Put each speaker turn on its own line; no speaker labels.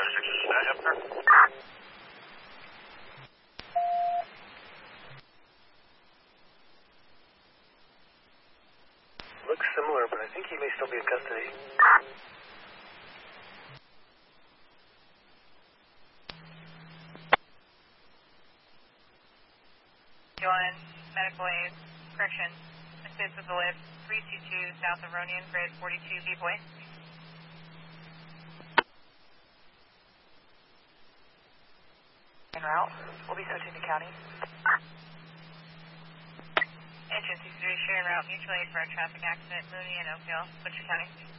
Looks similar, but I think he may still be in custody.
Joanne, medical aid, correction, assist with the lift, 322 south of Ronian, grade 42, B-boy.
En route, we'll be switching to county.
Entrance 3 sharing route, mutual aid for a traffic accident, Mooney and Oakdale, Butcher County.